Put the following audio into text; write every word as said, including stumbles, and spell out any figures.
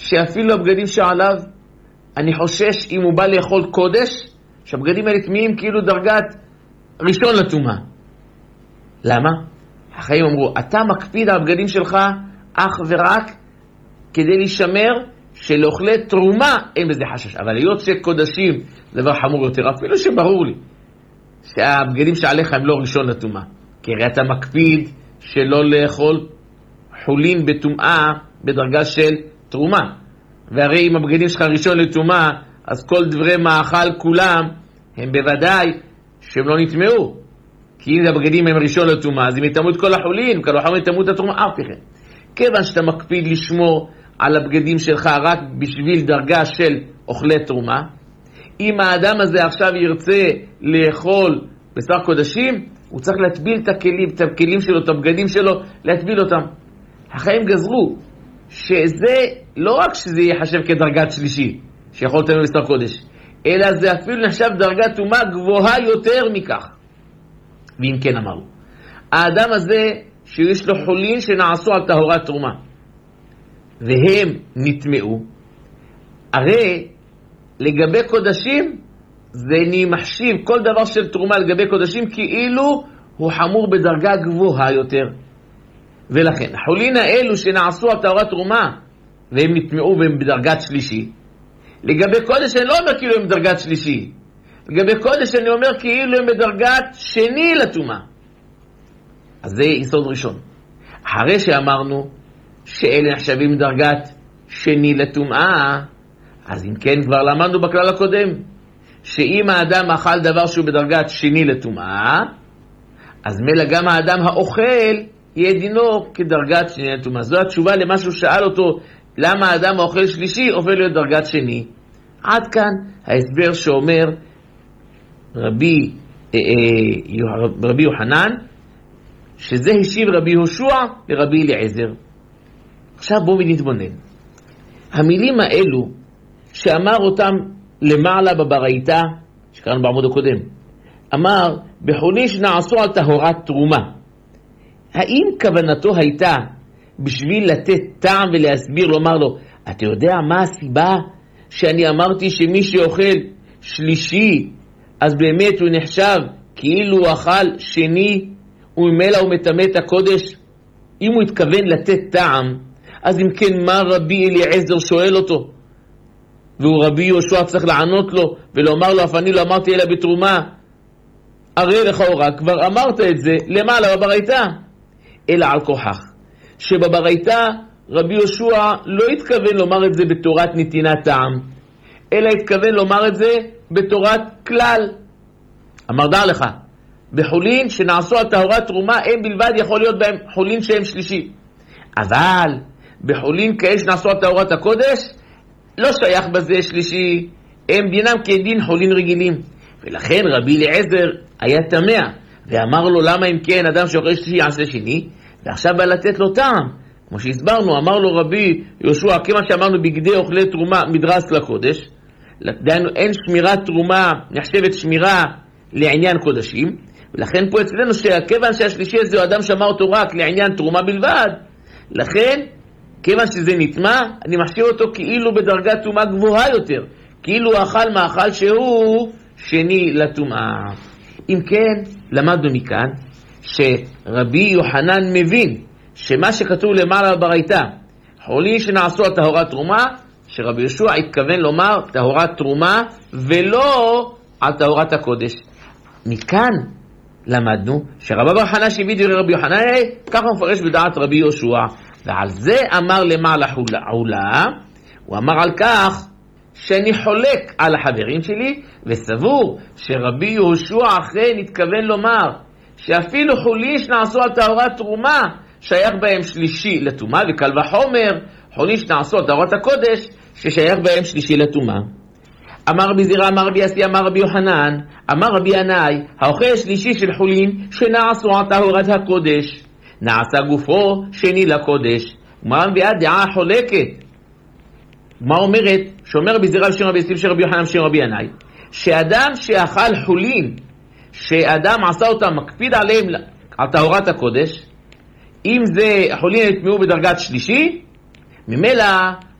שאפילו הבגדים שעליו, אני חושש אם הוא בא לאכול קודש, שהבגדים האלה טמאים כאילו דרגת ראשון לטומאה. למה? החיים אמרו, אתה מקפיד על הבגדים שלך אך ורק כדי להישמר שלאוכלי תרומה אין בזה חשש. אבל להיות שקודשים זה דבר חמור יותר, אפילו שברור לי שהבגדים שעליך הם לא ראשון לטומאה. כי הרי אתה מקפיד שלא לאכול חולין בטומאה בדרגה של תרומה. והרי אם הבגדים שלך ראשון לטומאה, אז כל דברי מאכל כולם הם בוודאי שהם לא נטמעו. כי אם הבגדים הם ראשון לטומאה, אז אם יטמאו את כל החולין, כל החולין יטמאו את התרומה, אף כן. כיוון שאתה מקפיד לשמור על הבגדים שלך רק בשביל דרגה של אוכלי תרומה, אם האדם הזה עכשיו ירצה לאכול בשר קודשים, הוא צריך להטביל את הכלים, את הכלים שלו, את הבגדים שלו, להטביל אותם. החיים גזרו שזה לא רק שזה יחשב כדרגת שלישי, שיכול לטמא בשר קודש, אלא זה אפילו נחשב דרגת טומאה גבוהה יותר מכך. ואם כן אמרו, האדם הזה שיש לו חולין שנעשו על טהרת תרומה, והם נטמעו, הרי לגבי קודשים זה מחשיב כל דבר של תרומה לגבי קודשים כאילו הוא חמור בדרגה גבוהה יותר. ולכן החולין האלו שנעשו על טהרת תרומה והם נטמעו והם בדרגת שלישי, לגבי קודש אני לא אומר כאילו הם בדרגת שלישי, לגבי קודש אני אומר כאילו הם בדרגת שני לטומאה. אז זה יסוד ראשון. אחרי שאמרנו שאלה נחשבים דרגת שני לטומאה, אז אם כן כבר למדנו בכלל הקודם שאם האדם אכל דבר שהוא בדרגת שני לטומאה, אז מילא גם האדם האוכל יהיה דינו כדרגת שני לטומאה. זו התשובה למה שהוא שאל אותו, למה האדם האוכל שלישי הופך להיות דרגת שני. עד כאן ההסבר שאומר רבי, אה, אה, רבי יוחנן, שזה השיב רבי יהושע לרבי אליעזר. עכשיו בואו נתבונן. המילים האלו שאמר אותם למעלה בברייתא, שקראנו בעמוד הקודם, אמר בחולין שנעשו על טהרת תרומה, האם כוונתו הייתה בשביל לתת טעם ולהסביר, לומר לו, אתה יודע מה הסיבה שאני אמרתי שמי שאוכל שלישי אז באמת הוא נחשב כאילו הוא אכל שני וממילא הוא מטמא את הקודש? אם הוא התכוון לתת טעם, אז אם כן מה רבי אליעזר שואל אותו? והוא רבי יהושע צריך לענות לו ולומר לו, אף אני לא אמרתי אלא בתרומה. הרי לכאורה כבר אמרת את זה למעלה בברייתא, אלא על כוחך שבברייתא רבי יהושע לא התכוון לומר את זה בתורת נתינת טעם, אלא התכוון לומר את זה בתורת כלל. אמר דע לך, בחולין שנעשו על טהרת תרומה הם בלבד יכול להיות בהם חולין שהם שלישי, אבל בחולין כאלה שנעשו על טהרת הקודש לא שייך בזה שלישי, הם דינם כדין חולין רגילים. ולכן רבי אליעזר היה תמה ואמר לו, למה אם כן אדם שאוכל שלישי יעשה שני? ועכשיו בא לתת לו טעם, כמו שהסברנו. אמר לו רבי יהושע, כמה שאמרנו בגדי אוכלי תרומה מדרס לקודש, דהיינו אין שמירת תרומה נחשבת שמירה לעניין קודשים, ולכן פה אצלנו שכיוון שהשלישי הזה הוא אדם שמר אותו רק לעניין תרומה בלבד, לכן כיוון שזה נטמע אני מחשיב אותו כאילו בדרגת תרומה גבוהה יותר, כאילו הוא אכל מאכל שהוא שני לטומאה. אם כן למדנו מכאן שרבי יוחנן מבין שמה שכתוב למעלה בברייתא חולין שנעשו על טהרת תרומה, שרבי יהושע התכוון לומר טהרת תרומה ולא על טהרת הקודש. מכאן למדנו שרבי בר חנא שהביא דברי רבי יוחנן ככה מפרש בדעת רבי יהושע, ועל זה אמר למעלה עולה, הוא אמר על כך שאני חולק על החברים שלי וסבור שרבי יהושע אכן התכוון לומר שאפילו חולין שנעשו על טהרת תרומה שייך בהם שלישי לטומאה, וקל וחומר חולין שנעשו על טהרת הקודש ששייך בהם שלישי לטומאה. אמר רבי זירא, אמר רבי יוסי, אמר רבי יוחנן, אמר רבי ינאי, האוכל שלישי של חולין שנעשו על טהרת הקודש נעשה גופו שני לקודש. מה מביאה דעה חולקת? מה אומרת? שאומר רבי זירא בשם רבי יוסי בשם רבי יוחנן בשם רבי ינאי, שאדם שאכל חולין שאדם עשה אותם מקפיד עליהם על טהרת הקודש, אם זה חולין נטמעו בדרגת שלישי, ממילא